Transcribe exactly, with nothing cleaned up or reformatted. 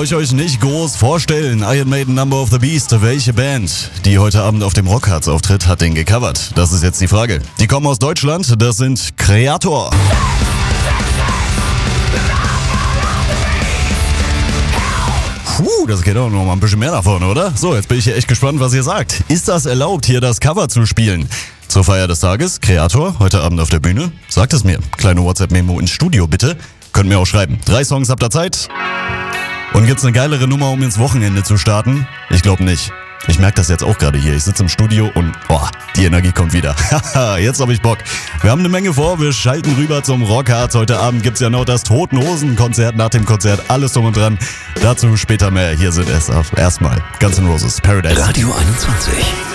brauche ich euch nicht groß vorstellen. Iron Maiden, Number of the Beast. Welche Band, die heute Abend auf dem Rockharz auftritt, hat den gecovert? Das ist jetzt die Frage. Die kommen aus Deutschland, das sind Kreator. Puh, das geht auch noch mal ein bisschen mehr davon, oder? So, jetzt bin ich hier echt gespannt, was ihr sagt. Ist das erlaubt, hier das Cover zu spielen? Zur Feier des Tages, Kreator, heute Abend auf der Bühne. Sagt es mir. Kleine WhatsApp-Memo ins Studio, bitte. Könnt mir auch schreiben. Drei Songs habt ihr Zeit. Und gibt's eine geilere Nummer, um ins Wochenende zu starten? Ich glaube nicht. Ich merke das jetzt auch gerade hier. Ich sitze im Studio und boah, die Energie kommt wieder. Haha, jetzt habe ich Bock. Wir haben eine Menge vor. Wir schalten rüber zum Rockharz. Heute Abend gibt's ja noch das Toten Hosen Konzert. Nach dem Konzert alles drum und dran. Dazu später mehr. Hier sind es erstmal Guns N' Roses, Paradise. Radio einundzwanzig.